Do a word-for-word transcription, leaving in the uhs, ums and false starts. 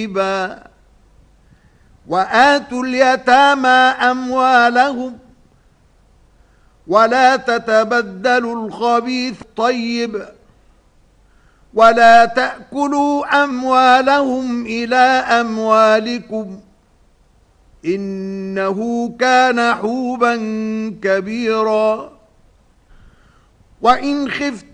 وآتوا اليتامى أموالهم ولا تتبدلوا الخبيث طيب ولا تأكلوا أموالهم إلى أموالكم إنه كان حوبا كبيرا. وإن خفت